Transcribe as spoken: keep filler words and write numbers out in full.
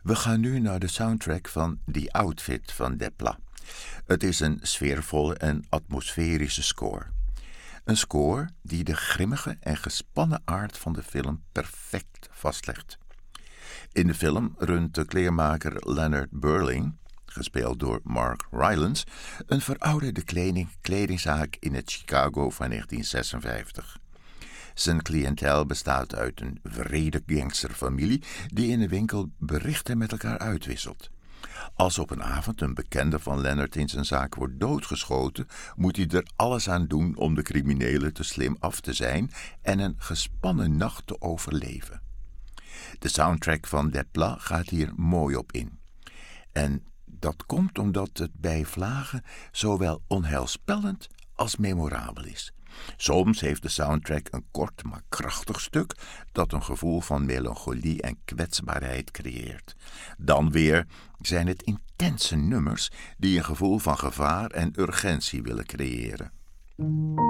We gaan nu naar de soundtrack van The Outfit van Desplat. Het is een sfeervolle en atmosferische score. Een score die de grimmige en gespannen aard van de film perfect vastlegt. In de film runt de kleermaker Leonard Burling, gespeeld door Mark Rylance, een verouderde kleding, kledingzaak in het Chicago van negentien zesenvijftig. Zijn cliëntel bestaat uit een wrede gangsterfamilie die in de winkel berichten met elkaar uitwisselt. Als op een avond een bekende van Leonard in zijn zaak wordt doodgeschoten, moet hij er alles aan doen om de criminelen te slim af te zijn en een gespannen nacht te overleven. De soundtrack van Desplat gaat hier mooi op in. En dat komt omdat het bij vlagen zowel onheilspellend als memorabel is. Soms heeft de soundtrack een kort maar krachtig stuk dat een gevoel van melancholie en kwetsbaarheid creëert. Dan weer zijn het intense nummers die een gevoel van gevaar en urgentie willen creëren.